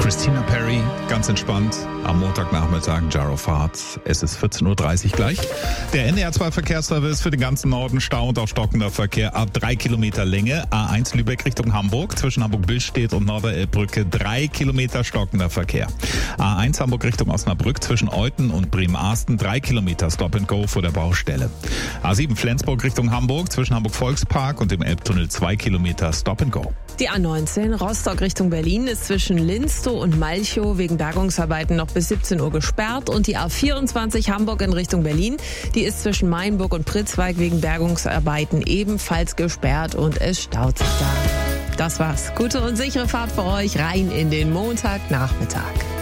Christina Perri, ganz entspannt, am Montagnachmittag, Jar of Hearts. Es ist 14.30 Uhr gleich. Der NDR2-Verkehrsservice für den ganzen Norden, Stau und auch stockender Verkehr ab 3 Kilometer Länge. A1 Lübeck Richtung Hamburg, zwischen Hamburg-Billstedt und Norderelbbrücke 3 Kilometer stockender Verkehr. A1 Hamburg Richtung Osnabrück, zwischen Euthen und Bremen-Arsten 3 Kilometer Stop and Go vor der Baustelle. A7 Flensburg Richtung Hamburg, zwischen Hamburg-Volkspark und dem Elbtunnel 2 Kilometer Stop and Go. Die A19 Rostock Richtung Berlin ist zwischen Linstow und Malchow wegen Bergungsarbeiten noch bis 17 Uhr gesperrt und die A24 Hamburg in Richtung Berlin, die ist zwischen Mainburg und Pritzwalk wegen Bergungsarbeiten ebenfalls gesperrt und es staut sich da. Das war's. Gute und sichere Fahrt für euch rein in den Montagnachmittag.